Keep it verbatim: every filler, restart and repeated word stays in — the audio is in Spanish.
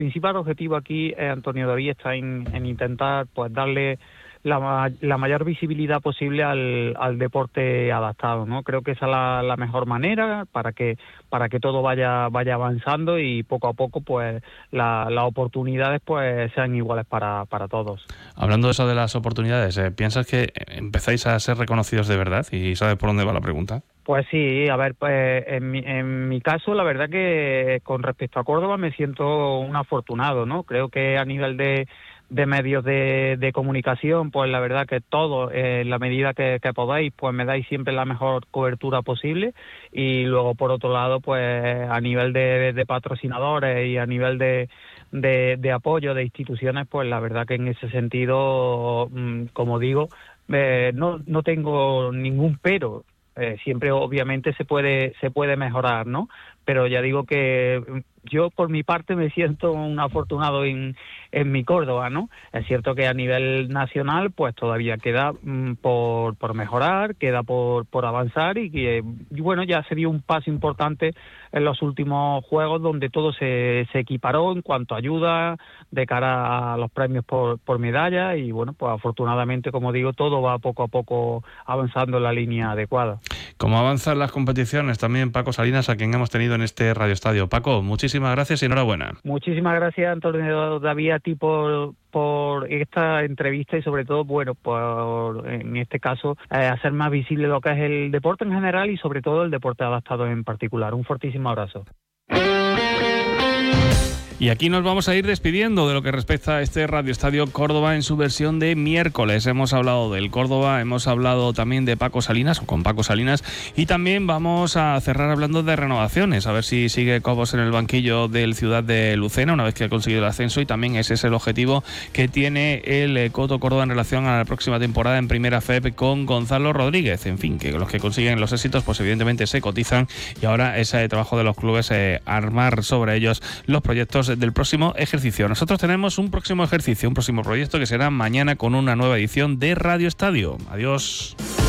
principal objetivo aquí, eh, Antonio David, está en, en intentar pues darle la, la mayor visibilidad posible al, al deporte adaptado, ¿no? Creo que esa es la, la mejor manera para que para que todo vaya vaya avanzando y poco a poco pues la, las oportunidades pues sean iguales para, para todos. Hablando de eso de las oportunidades, ¿eh? ¿piensas que empezáis a ser reconocidos de verdad? ¿Y sabes por dónde va la pregunta? Pues sí, a ver, pues en mi, en mi caso, la verdad que con respecto a Córdoba me siento un afortunado, ¿no? Creo que a nivel de, de medios de, de comunicación, pues la verdad que todo, eh, en la medida que, que podáis, pues me dais siempre la mejor cobertura posible. Y luego, por otro lado, pues a nivel de, de patrocinadores y a nivel de, de, de apoyo de instituciones, pues la verdad que en ese sentido, como digo, eh, no, no tengo ningún pero. Eh, siempre obviamente se puede se puede mejorar, ¿no? Pero ya digo que yo por mi parte me siento un afortunado en, en mi Córdoba, ¿no? Es cierto que a nivel nacional pues todavía queda mmm, por, por mejorar, queda por, por avanzar y que, y bueno, ya se dio un paso importante en los últimos Juegos donde todo se, se equiparó en cuanto a ayuda de cara a los premios por, por medalla y bueno, pues afortunadamente, como digo, todo va poco a poco avanzando en la línea adecuada. Como avanzan las competiciones, también Paco Salinas, a quien hemos tenido en este Radio Estadio. Paco, muchísimas gracias y enhorabuena. Muchísimas gracias, Antonio David, a ti por, por esta entrevista y sobre todo, bueno, por en este caso, eh, hacer más visible lo que es el deporte en general y sobre todo el deporte adaptado en particular. Un fortísimo abrazo. Y aquí nos vamos a ir despidiendo de lo que respecta a este Radio Estadio Córdoba en su versión de miércoles. Hemos hablado del Córdoba, hemos hablado también de Paco Salinas, o con Paco Salinas, y también vamos a cerrar hablando de renovaciones, a ver si sigue Cobos en el banquillo del Ciudad de Lucena, una vez que ha conseguido el ascenso, y también ese es el objetivo que tiene el Coto Córdoba en relación a la próxima temporada en Primera F E P con Gonzalo Rodríguez. En fin, que los que consiguen los éxitos, pues evidentemente se cotizan, y ahora ese trabajo de los clubes, eh, armar sobre ellos los proyectos del próximo ejercicio. Nosotros tenemos un próximo ejercicio, un próximo proyecto que será mañana con una nueva edición de Radio Estadio. Adiós.